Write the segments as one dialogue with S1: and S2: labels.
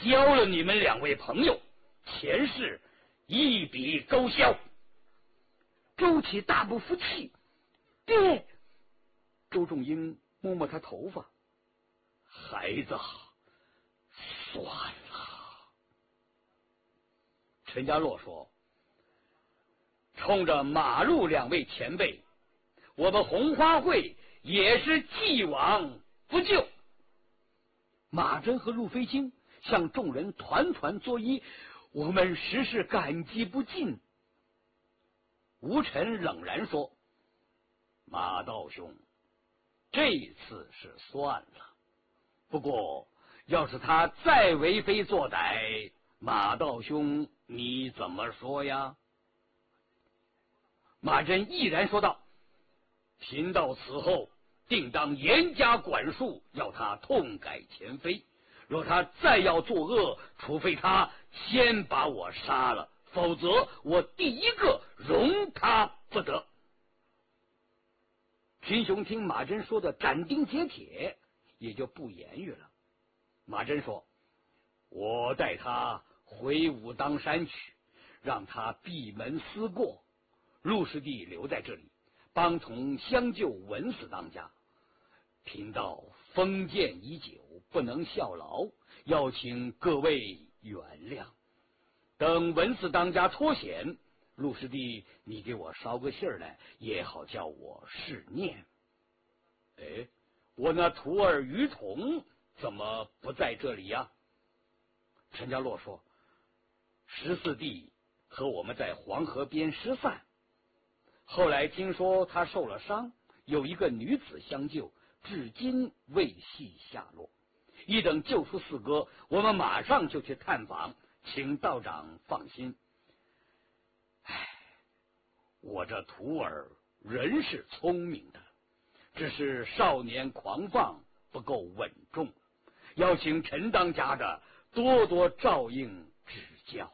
S1: 交了你们两位朋友，前世一笔勾销。
S2: 周启大不服气，爹。周仲英摸摸他头发，
S1: 孩子，算了。陈家洛说，冲着马路两位前辈，我们红花会也是既往不咎。
S2: 马珍和陆飞卿向众人团团作揖，我们实是感激不尽。
S1: 吴尘冷然说，马道兄，这次是算了，不过要是他再为非作歹，马道兄你怎么说呀？马珍毅然说道，贫道此后定当严加管束，要他痛改前非。若他再要作恶，除非他先把我杀了，否则我第一个容他不得。
S2: 群雄听马珍说的斩钉截铁，也就不言语了。
S1: 马珍说，我带他回武当山去，让他闭门思过。陆师弟留在这里，帮同相救文死当家。贫道封建已久，不能效劳，要请各位原谅。等文死当家脱险，陆师弟你给我捎个信儿来，也好叫我试念。哎，我那徒儿于彤怎么不在这里呀？陈家洛说，14弟和我们在黄河边失散，后来听说他受了伤，有一个女子相救，至今未系下落。一等救出四哥，我们马上就去探访，请道长放心。唉，我这徒儿人是聪明的，只是少年狂放，不够稳重，要请陈当家的多多照应指教。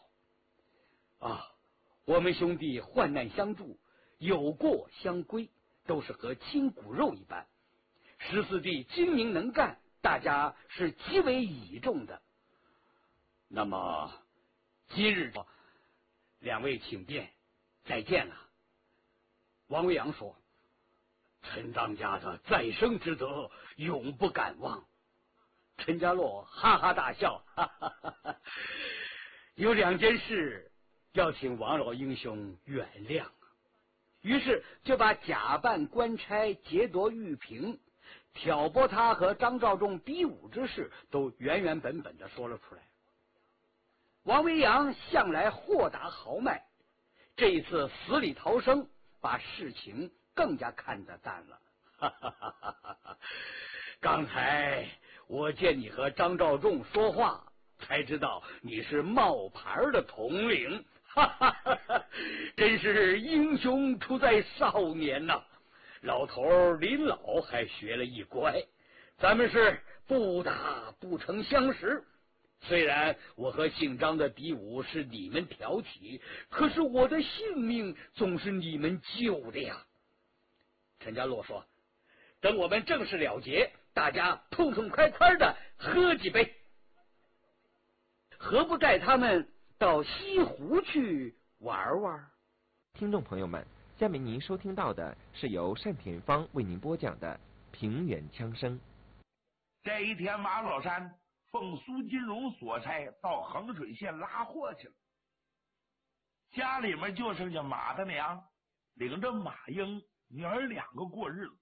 S1: 我们兄弟患难相助，有过相归，都是和亲骨肉一般。14弟精明能干，大家是极为倚重的。那么今日两位请便，再见了。王维阳说，陈当家的再生之德永不敢忘。陈家洛哈哈大笑，哈哈哈哈，有2件事要请王老英雄原谅。于是就把假扮官差劫夺玉瓶，挑拨他和张召仲比武之事都原原本本的说了出来。王维阳向来豁达豪迈，这一次死里逃生，把事情更加看得淡了。刚才我见你和张召仲说话，才知道你是冒牌的统领，真是英雄出在少年呐！老头临老还学了一乖，咱们是不打不成相识。虽然我和姓张的比武是你们挑起，可是我的性命总是你们救的呀。陈家洛说，等我们正式了结，大家痛痛快快的喝几杯，何不带他们到西湖去玩玩？
S3: 听众朋友们，下面您收听到的是由单田芳为您播讲的平原枪声。
S4: 这一天，马老山奉苏金荣所差到衡水县拉货去了，家里面就剩下马大娘领着马英娘儿2个过日子，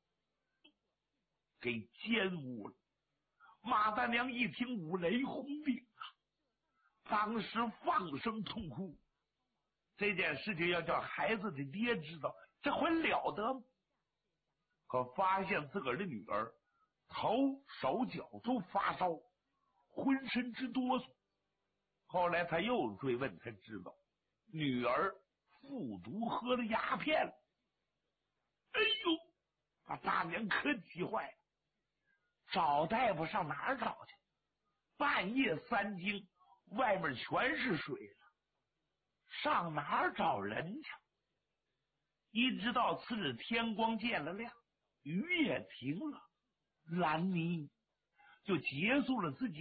S4: 给奸污了。马大娘一听五雷轰顶啊，当时放声痛哭。这件事情要叫孩子的爹知道，这回了得吗？可发现自个儿的女儿头手脚都发烧，浑身直哆嗦。后来他又追问，才知道女儿服毒喝了鸦片了。哎呦，把大娘可急坏了，找大夫上哪儿找去？半夜3更，外面全是水了，上哪儿找人去？一直到次日天光见了亮，雨也停了，兰妮就结束了自己